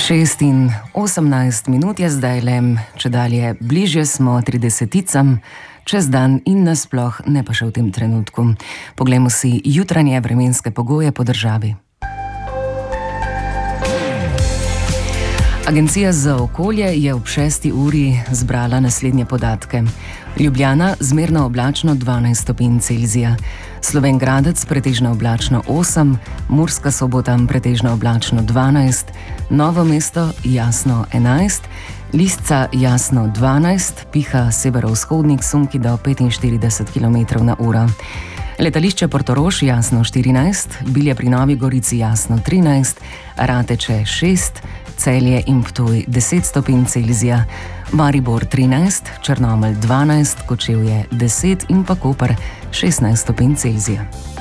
6:18 je zdaj le, če dalje bližje smo 30-icam, čez dan in nasploh, ne pa še v tem trenutku. Poglejmo si jutranje vremenske pogoje po državi. Agencija za okolje je ob 6. uri zbrala naslednje podatke. Ljubljana zmerno oblačno 12 stopinj Celzija, Slovenj Gradec pretežno oblačno 8, Murska Sobota pretežno oblačno 12, Novo mesto jasno 11, Lisca jasno 12, piha severovzhodnik sunki do 45 km/h. Letališče Portorož jasno 14, Bilje pri Novi Gorici jasno 13, Rateče 6, Celje in Ptuj 10 stopinj Celzija, Maribor 13, Črnomelj 12, Kočevje 10 in pa Koper 16 stopinj Celzija.